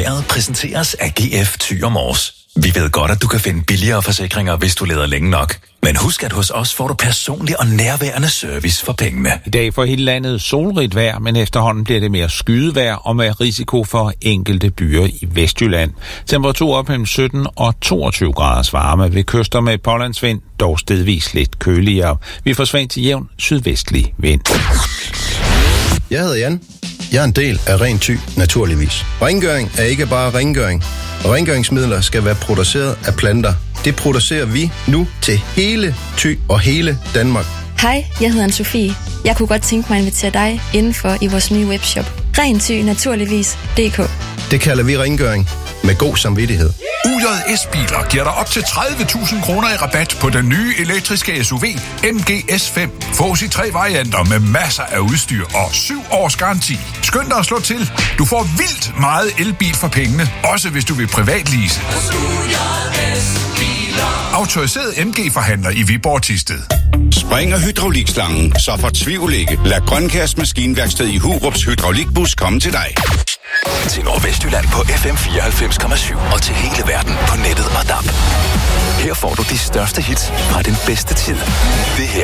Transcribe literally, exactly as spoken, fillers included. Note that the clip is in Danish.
vejret præsenteres af G F Thy og Mors. Vi ved godt, at du kan finde billigere forsikringer, hvis du leder længe nok. Men husk, at hos os får du personlig og nærværende service for pengene. I dag får hele landet solrigt vejr, men efterhånden bliver det mere skydevejr og med risiko for enkelte byer i Vestjylland. Temperaturer op mellem sytten og toogtyve graders varme ved kyster med pålandsvind, dog stedvis lidt køligere. Vi får svag til jævn sydvestlig vind. Jeg hedder Jan. Jeg er en del af Ren Thy, naturligvis. Rengøring er ikke bare rengøring. Rengøringsmidler skal være produceret af planter. Det producerer vi nu til hele Thy og hele Danmark. Hej, jeg hedder Anne-Sophie. Jeg kunne godt tænke mig at invitere dig indenfor i vores nye webshop. Ren Thy, naturligvis punktum d k. Det kalder vi rengøring med god samvittighed. U J S-biler giver dig op til tredive tusind kroner i rabat på den nye elektriske S U V M G S fem. Fås i tre varianter med masser af udstyr og syv års garanti. Skynd dig at slå til. Du får vildt meget elbil for pengene, også hvis du vil privatlease. Autoriseret M G-forhandler i Viborg Thisted. Springer hydraulikslangen, så fortvivl ikke. Lad Grønkærs Maskinværksted i Hurups hydraulikbus komme til dig. Til Nordvestjylland på F M fireoghalvfems komma syv og til hele verden på nettet og D A B. Her får du de største hits fra den bedste tid. Det her